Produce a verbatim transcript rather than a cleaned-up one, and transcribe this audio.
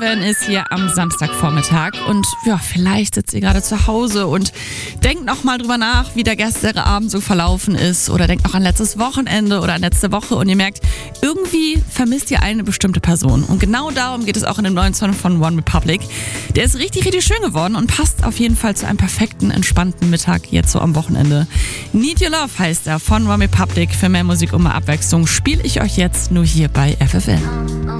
N ist hier am Samstagvormittag und ja, vielleicht sitzt ihr gerade zu Hause und denkt noch mal drüber nach, wie der gestrige Abend so verlaufen ist oder denkt noch an letztes Wochenende oder an letzte Woche und ihr merkt, irgendwie vermisst ihr eine bestimmte Person. Und genau darum geht es auch in dem neuen Song von OneRepublic. Der ist richtig, richtig schön geworden und passt auf jeden Fall zu einem perfekten, entspannten Mittag jetzt so am Wochenende. Need Your Love heißt er von OneRepublic. Für mehr Musik und mehr Abwechslung spiele ich euch jetzt nur hier bei F F N.